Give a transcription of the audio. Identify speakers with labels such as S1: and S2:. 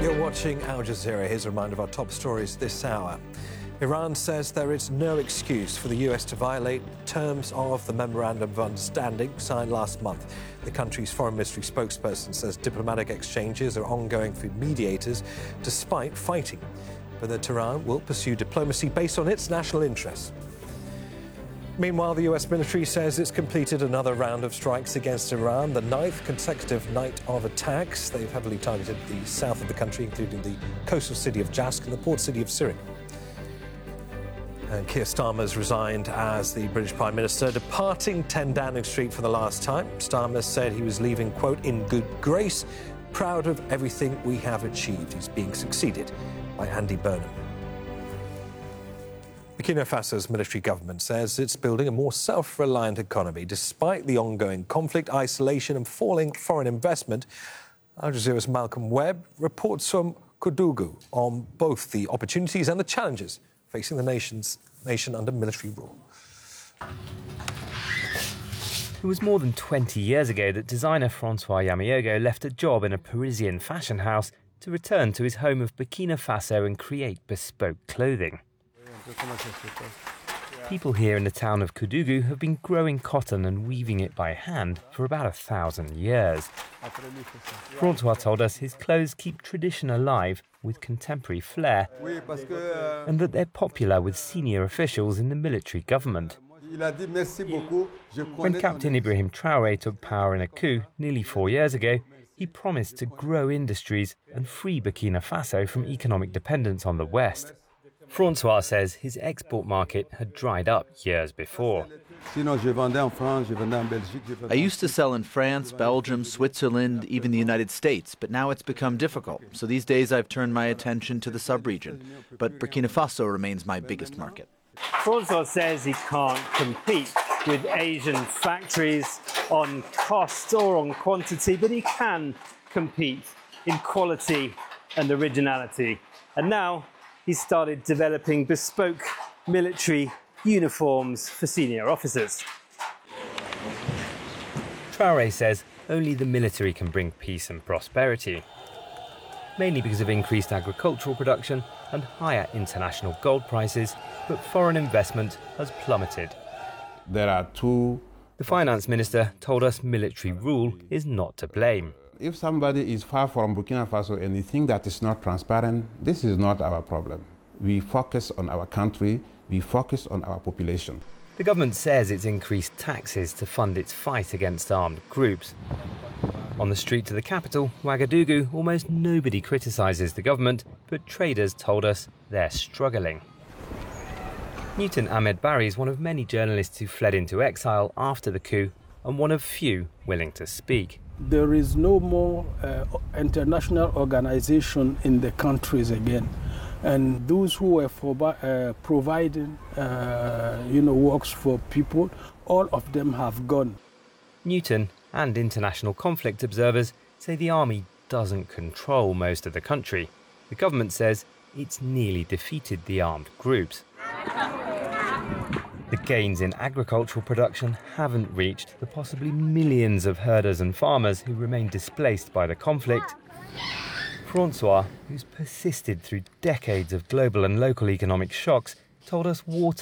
S1: You're watching Al Jazeera. Here's a reminder of our top stories this hour. Iran says there is no excuse for the US to violate terms of the Memorandum of Understanding signed last month. The country's foreign ministry spokesperson says diplomatic exchanges are ongoing for mediators despite fighting, but that Tehran will pursue diplomacy based on its national interests. Meanwhile, the US military says it's completed another round of strikes against Iran, the 9th consecutive night of attacks. They've heavily targeted the south of the country, including the coastal city of Jask and the port city of Sirik. And Keir Starmer's resigned as the British Prime Minister, departing 10 Downing Street for the last time. Starmer said he was leaving, quote, in good grace, proud of everything we have achieved. He's being succeeded by Andy Burnham. Burkina Faso's military government says it's building a more self-reliant economy despite the ongoing conflict, isolation and falling foreign investment. Al Jazeera's Malcolm Webb reports from Koudougou on both the opportunities and the challenges facing the nation under military rule.
S2: It was more than 20 years ago that designer Francois Yamiogo left a job in a Parisian fashion house to return to his home of Burkina Faso and create bespoke clothing. People here in the town of Koudougou have been growing cotton and weaving it by hand for about 1,000 years. Francois told us his clothes keep tradition alive with contemporary flair and that they're popular with senior officials in the military government. When Captain Ibrahim Traoré took power in a coup nearly 4 years ago, he promised to grow industries and free Burkina Faso from economic dependence on the West. Francois says his export market had dried up years before.
S3: I used to sell in France, Belgium, Switzerland, even the United States, but now it's become difficult. So these days I've turned my attention to the sub-region. But Burkina Faso remains my biggest market.
S4: Francois says he can't compete with Asian factories on cost or on quantity, but he can compete in quality and originality. And now he's started developing bespoke military uniforms for senior officers.
S2: Traoré says only the military can bring peace and prosperity, mainly because of increased agricultural production and higher international gold prices, but foreign investment has plummeted. The finance minister told us military rule is not to blame.
S5: If somebody is far from Burkina Faso and they think that it's not transparent, this is not our problem. We focus on our country, we focus on our population.
S2: The government says it's increased taxes to fund its fight against armed groups. On the street to the capital, Ouagadougou, almost nobody criticises the government, but traders told us they're struggling. Newton Ahmed Barry is one of many journalists who fled into exile after the coup and one of few willing to speak.
S6: There is no more international organization in the countries again. And those who were providing works for people, all of them have gone.
S2: Newton and international conflict observers say the army doesn't control most of the country. The government says it's nearly defeated the armed groups. The gains in agricultural production haven't reached the possibly millions of herders and farmers who remain displaced by the conflict. Francois, who's persisted through decades of global and local economic shocks, told us wartime